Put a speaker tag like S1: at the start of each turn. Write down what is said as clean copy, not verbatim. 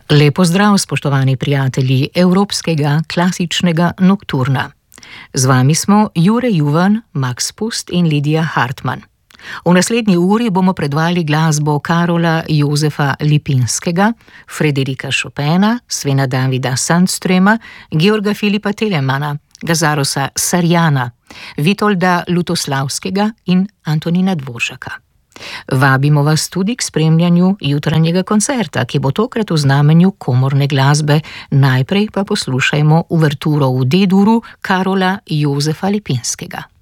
S1: Lepo zdrav, spoštovani prijatelji evropskega klasičnega nokturna. Z vami smo Jure Juvan, Max Pust in Lidija Hartmann. V naslednji uri bomo predvali glasbo Karola Jozefa Lipinskega, Frederika Chopina, Svena Davida Sandströma, Georga Filipa Telemana, Gazarosa Sarjana, Vitolda Lutoslavskega in Antonina Dvořáka. Vabimo vas tudi k spremljanju jutranjega koncerta, ki bo tokrat v znamenju komorne glasbe. Najprej pa poslušajmo uverturo v D-duru Karola Jozefa Lipinskega.